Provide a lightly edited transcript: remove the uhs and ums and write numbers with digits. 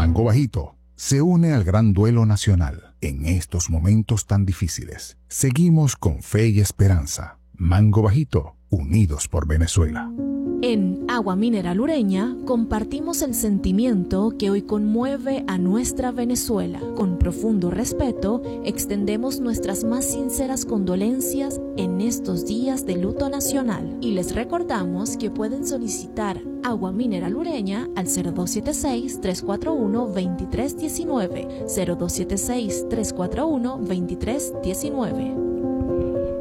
Mango Bajito se une al gran duelo nacional en estos momentos tan difíciles. Seguimos con fe y esperanza. Mango Bajito, unidos por Venezuela. En Agua Mineral Ureña compartimos el sentimiento que hoy conmueve a nuestra Venezuela. Con profundo respeto, extendemos nuestras más sinceras condolencias en estos días de luto nacional y les recordamos que pueden solicitar Agua Mineral Ureña al 0276-341-2319, 0276-341-2319.